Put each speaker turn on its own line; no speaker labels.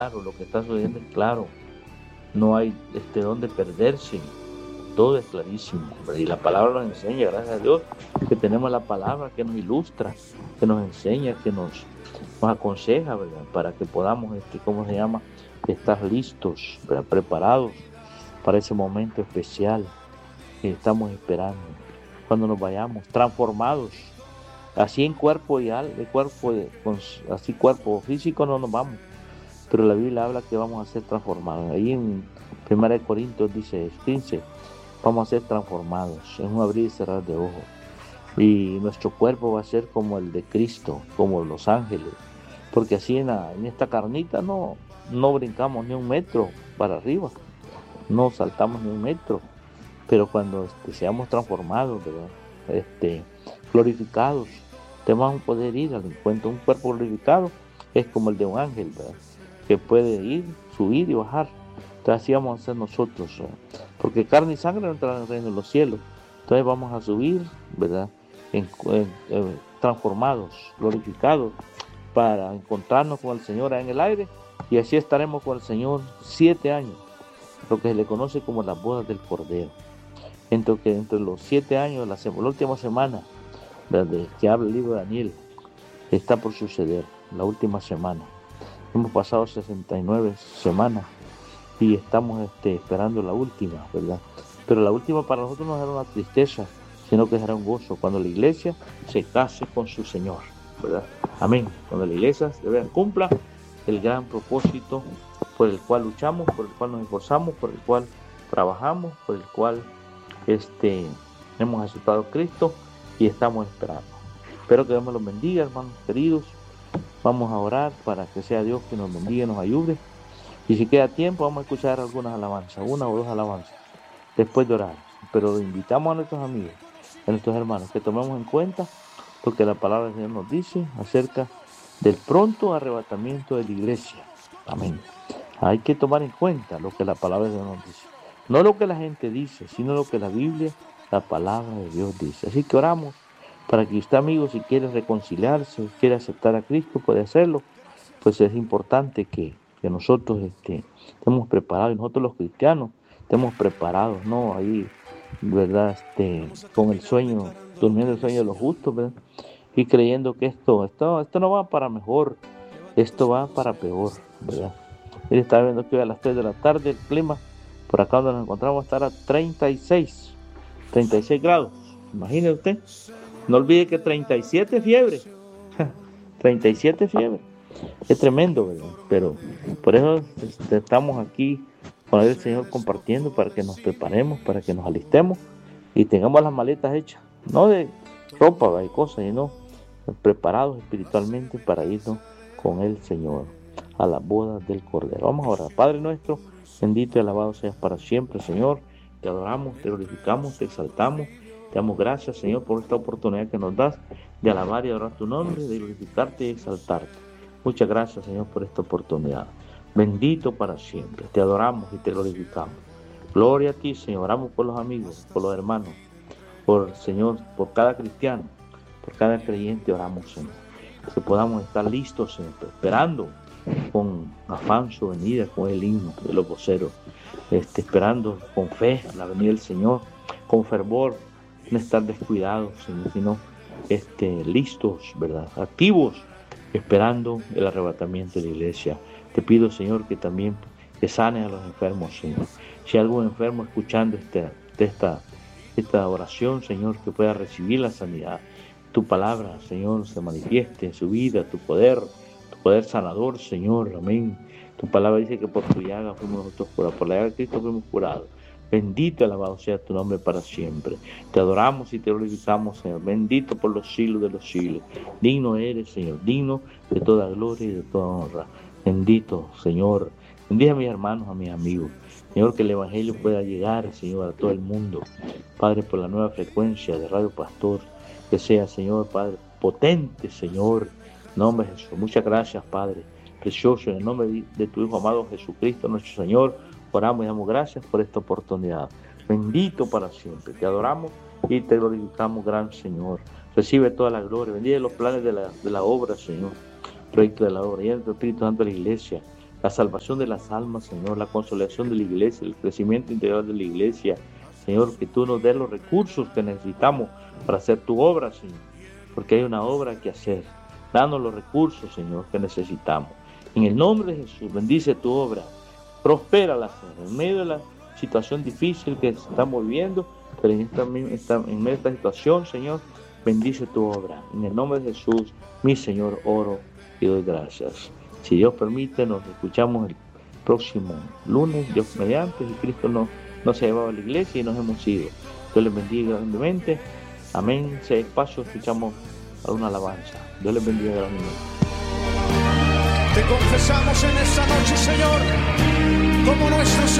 claro, lo que está sucediendo es claro, no hay dónde perderse, todo es clarísimo, ¿verdad? Y la palabra nos enseña, gracias a Dios, que tenemos la palabra que nos ilustra, que nos enseña, que nos aconseja, ¿verdad? Para que podamos, ¿cómo se llama? Estar listos, ¿verdad? Preparados para ese momento especial que estamos esperando, cuando nos vayamos transformados, así en cuerpo y de cuerpo, así cuerpo físico no nos vamos, pero la Biblia habla que vamos a ser transformados. Ahí en 1 Corintios dice 15, vamos a ser transformados en un abrir y cerrar de ojos. Y nuestro cuerpo va a ser como el de Cristo, como los ángeles, porque así en esta carnita no brincamos ni un metro para arriba, no saltamos ni un metro, pero cuando seamos transformados, ¿verdad? Glorificados, te vamos a poder ir al encuentro. Un cuerpo glorificado es como el de un ángel, ¿verdad? Que puede ir, subir y bajar. Entonces así vamos a ser nosotros, ¿verdad? Porque carne y sangre no entrarán en el reino de los cielos. Entonces vamos a subir, ¿verdad? Transformados, glorificados, para encontrarnos con el Señor en el aire, y así estaremos con el Señor 7 años, lo que se le conoce como las bodas del Cordero. Entre los 7 años, la última semana, desde que habla el libro de Daniel, está por suceder, la última semana. Hemos pasado 69 semanas y estamos esperando la última, ¿verdad? Pero la última para nosotros no será una tristeza, sino que será un gozo cuando la iglesia se case con su Señor, ¿verdad? Amén. Cuando la iglesia cumpla el gran propósito por el cual luchamos, por el cual nos esforzamos, por el cual trabajamos, por el cual hemos aceptado a Cristo y estamos esperando. Espero que Dios me los bendiga, hermanos queridos. Vamos a orar para que sea Dios que nos bendiga y nos ayude. Y si queda tiempo, vamos a escuchar algunas alabanzas, una o dos alabanzas, después de orar. Pero invitamos a nuestros amigos, a nuestros hermanos, que tomemos en cuenta lo que la palabra del Señor nos dice acerca del pronto arrebatamiento de la iglesia. Amén. Hay que tomar en cuenta lo que la palabra del Señor nos dice. No lo que la gente dice, sino lo que la Biblia, la palabra de Dios dice. Así que oramos para que usted, amigo, si quiere reconciliarse, quiere aceptar a Cristo, puede hacerlo. Pues es importante que nosotros estemos preparados, y nosotros los cristianos estemos preparados, ¿no? Ahí, ¿verdad? Con el sueño, durmiendo el sueño de los justos, ¿verdad? Y creyendo que esto no va para mejor, esto va para peor, ¿verdad? Él está viendo que hoy a las 3 de la tarde el clima, por acá donde nos encontramos, estará 36 grados. Imagínese usted. No olvide que 37 fiebre. 37 fiebre. Es tremendo, ¿verdad? Pero por eso estamos aquí con el Señor compartiendo, para que nos preparemos, para que nos alistemos y tengamos las maletas hechas. No de ropa y cosas, sino preparados espiritualmente para irnos con el Señor a las bodas del Cordero. Vamos a orar. Padre nuestro, bendito y alabado seas para siempre, Señor. Te adoramos, te glorificamos, te exaltamos. Te damos gracias, Señor, por esta oportunidad que nos das de alabar y adorar tu nombre, de glorificarte y exaltarte. Muchas gracias, Señor, por esta oportunidad. Bendito para siempre. Te adoramos y te glorificamos. Gloria a ti, Señor. Oramos por los amigos, por los hermanos, por, Señor, por cada cristiano, por cada creyente. Oramos, Señor, que podamos estar listos, Señor, esperando con afán su venida, con el himno de los voceros, esperando con fe la venida del Señor, con fervor, no estar descuidados, Señor, sino listos, ¿verdad? Activos, esperando el arrebatamiento de la iglesia. Te pido, Señor, que también que sane a los enfermos, Señor. Si hay algún enfermo escuchando esta oración, Señor, que pueda recibir la sanidad. Tu palabra, Señor, se manifieste en su vida, tu poder sanador, Señor, amén. Tu palabra dice que por tu llaga fuimos nosotros curados, por la llaga de Cristo fuimos curados. Bendito, alabado sea tu nombre para siempre. Te adoramos y te glorificamos, Señor. Bendito por los siglos de los siglos. Digno eres, Señor, digno de toda gloria y de toda honra. Bendito, Señor. Bendiga a mis hermanos, a mis amigos. Señor, que el Evangelio pueda llegar, Señor, a todo el mundo. Padre, por la nueva frecuencia de Radio Pastor, que sea, Señor, Padre, potente, Señor. En nombre de Jesús. Muchas gracias, Padre precioso, en el nombre de tu Hijo amado Jesucristo, nuestro Señor. Oramos y damos gracias por esta oportunidad. Bendito para siempre. Te adoramos y te glorificamos, gran Señor. Recibe toda la gloria. Bendice los planes de la obra, Señor. Proyecto de la obra. Y el Espíritu Santo de la iglesia. la salvación de las almas, Señor, la consolación de la iglesia, el crecimiento interior de la iglesia. Señor, que tú nos des los recursos que necesitamos para hacer tu obra, Señor, porque hay una obra que hacer. Danos los recursos, Señor, que necesitamos. En el nombre de Jesús, bendice tu obra, prospérala, Señor, en medio de la situación difícil que estamos viviendo, pero en medio de esta situación, Señor, bendice tu obra. En el nombre de Jesús, mi Señor, oro y doy gracias. Si Dios permite, nos escuchamos el próximo lunes, Dios mediante, si Cristo no se ha llevado a la iglesia y nos hemos ido. Dios les bendiga grandemente. Amén. Si hay espacio, escuchamos alguna alabanza. Dios les bendiga grandemente.
Te confesamos en esta noche, Señor, como nuestro Señor.